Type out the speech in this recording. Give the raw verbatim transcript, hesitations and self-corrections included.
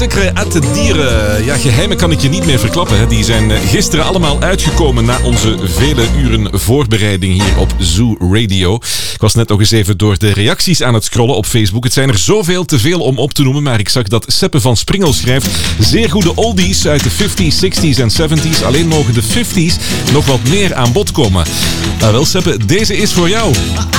Secrete dieren. Ja, geheimen kan ik je niet meer verklappen. Hè. Die zijn gisteren allemaal uitgekomen na onze vele uren voorbereiding hier op Zoo Radio. Ik was net nog eens even door de reacties aan het scrollen op Facebook. Het zijn er zoveel, te veel om op te noemen, maar ik zag dat Seppe van Springel schrijft: zeer goede oldies uit de vijftiger, zestigers en zeventiger. Alleen mogen de vijftigers nog wat meer aan bod komen. Nou wel, Seppe, deze is voor jou.